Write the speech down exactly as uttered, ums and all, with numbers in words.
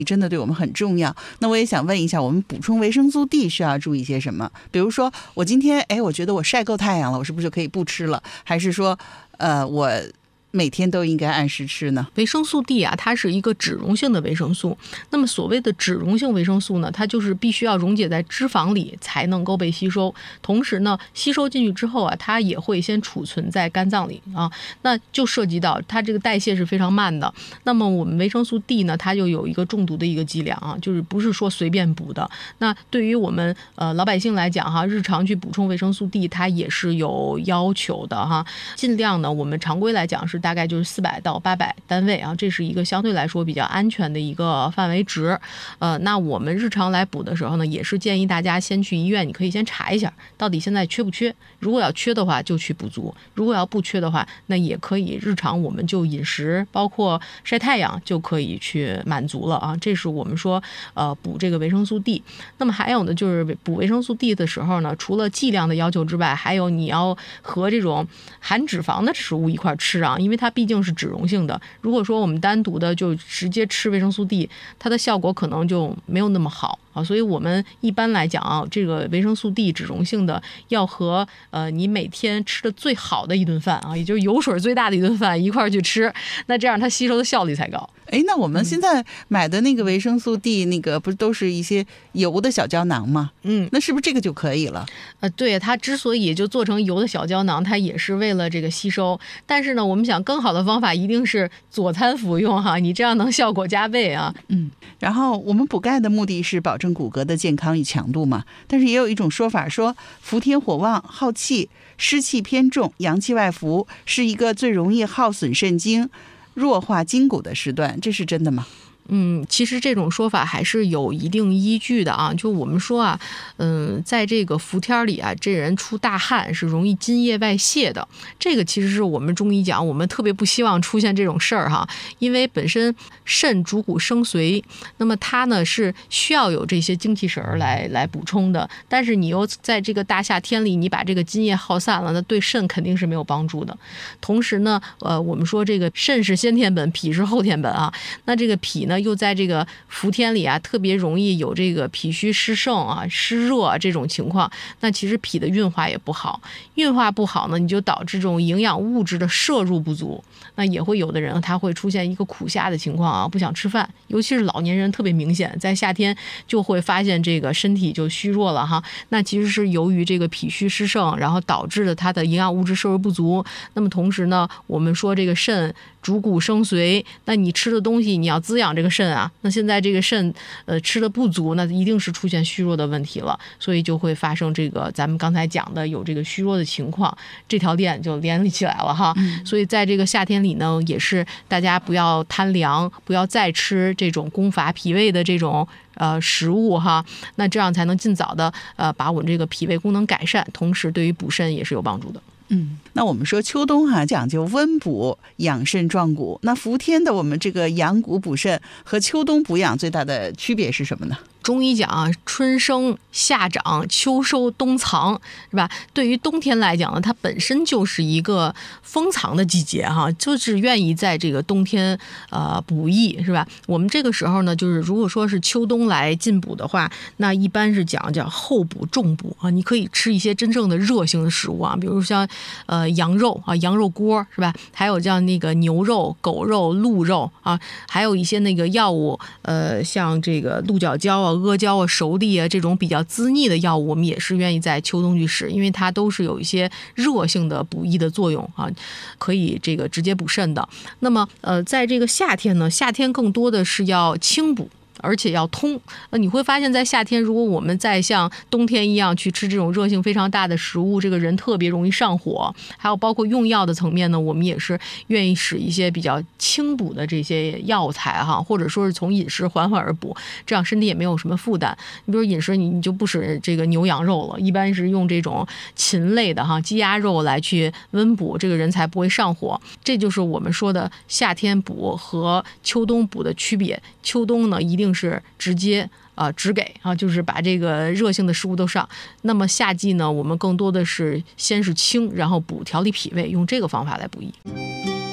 真的对我们很重要。那我也想问一下，我们补充维生素 D 需要注意些什么？比如说我今天哎，我觉得我晒够太阳了，我是不是就可以不吃了？还是说呃，我每天都应该按时吃呢？ 维生素 D 啊，它是一个脂溶性的维生素。那么所谓的脂溶性维生素呢，它就是必须要溶解在脂肪里才能够被吸收。同时呢，吸收进去之后啊，它也会先储存在肝脏里啊，那就涉及到它这个代谢是非常慢的。那么我们维生素 D 呢，它就有一个中毒的一个剂量啊，就是不是说随便补的。那对于我们呃老百姓来讲哈，日常去补充维生素 D， 它也是有要求的哈。尽量呢，我们常规来讲是大概就是四百到八百单位啊，这是一个相对来说比较安全的一个范围值。呃，那我们日常来补的时候呢，也是建议大家先去医院，你可以先查一下到底现在缺不缺。如果要缺的话，就去补足；如果要不缺的话，那也可以日常我们就饮食，包括晒太阳就可以去满足了啊。这是我们说呃补这个维生素 D。那么还有呢，就是补维生素 D 的时候呢，除了剂量的要求之外，还有你要和这种含脂肪的食物一块吃啊，因为它毕竟是脂溶性的。如果说我们单独的就直接吃维生素 D， 它的效果可能就没有那么好啊。所以我们一般来讲啊，这个维生素 D 脂溶性的要和呃你每天吃的最好的一顿饭啊，也就是油水最大的一顿饭一块去吃，那这样它吸收的效率才高。 哎，那我们现在买的那个维生素 D， 那个不是都是一些油的小胶囊吗？嗯，那是不是这个就可以了？ 呃，对，它之所以就做成油的小胶囊，它也是为了这个吸收。但是呢，我们想更好的方法一定是佐餐服用哈，你这样能效果加倍啊。 嗯，然后我们补钙的目的是保证骨骼的健康与强度嘛，但是也有一种说法说，伏天火旺、耗气、湿气偏重、阳气外浮，是一个最容易耗损肾精、弱化筋骨的时段，这是真的吗？ 嗯，其实这种说法还是有一定依据的啊。就我们说啊，嗯，在这个伏天里啊，这人出大汗是容易津液外泄的。这个其实是我们中医讲，我们特别不希望出现这种事儿哈，因为本身肾主骨生髓，那么它呢是需要有这些精气神儿来来补充的。但是你又在这个大夏天里，你把这个津液耗散了，那对肾肯定是没有帮助的。同时呢，呃，我们说这个肾是先天本，脾是后天本啊。那这个脾呢，又在这个伏天里啊，特别容易有这个脾虚湿盛啊、湿热啊这种情况。那其实脾的运化也不好，运化不好呢，你就导致这种营养物质的摄入不足。那也会有的人他会出现一个苦下的情况啊，不想吃饭，尤其是老年人特别明显，在夏天就会发现这个身体就虚弱了哈。那其实是由于这个脾虚湿盛，然后导致了它的营养物质摄入不足。那么同时呢，我们说这个肾主骨生髓，那你吃的东西你要滋养这个肾啊，那现在这个肾呃吃的不足，那一定是出现虚弱的问题了，所以就会发生这个咱们刚才讲的有这个虚弱的情况，这条链就连起来了哈。嗯、所以在这个夏天里呢，也是大家不要贪凉，不要再吃这种攻伐脾胃的这种呃食物哈，那这样才能尽早的呃把我们这个脾胃功能改善，同时对于补肾也是有帮助的。 嗯，那我们说秋冬哈、啊、讲究温补养肾壮骨，那伏天的我们这个养骨补肾和秋冬补养最大的区别是什么呢？ 中医讲啊，春生夏长秋收冬藏，是吧？对于冬天来讲呢，它本身就是一个封藏的季节哈，就是愿意在这个冬天呃补益，是吧？我们这个时候呢，就是如果说是秋冬来进补的话，那一般是讲叫后补重补啊，你可以吃一些真正的热性的食物啊，比如像呃羊肉啊，羊肉锅是吧？还有像那个牛肉、狗肉、鹿肉啊，还有一些那个药物，呃，像这个鹿角胶啊、阿胶啊、熟地啊这种比较滋腻的药物，我们也是愿意在秋冬去使，因为它都是有一些热性的补益的作用啊，可以这个直接补肾的。那么呃，在这个夏天呢，夏天更多的是要清补，而且要通。呃，你会发现在夏天，如果我们再像冬天一样去吃这种热性非常大的食物，这个人特别容易上火。还有包括用药的层面呢，我们也是愿意使一些比较清补的这些药材哈，或者说是从饮食缓缓而补，这样身体也没有什么负担。你比如饮食你你就不使这个牛羊肉了，一般是用这种禽类的哈鸡鸭肉来去温补，这个人才不会上火。这就是我们说的夏天补和秋冬补的区别。秋冬呢一定是直接啊、呃、只给啊，就是把这个热性的食物都上。那么夏季呢，我们更多的是先是清，然后补调理脾胃，用这个方法来补益。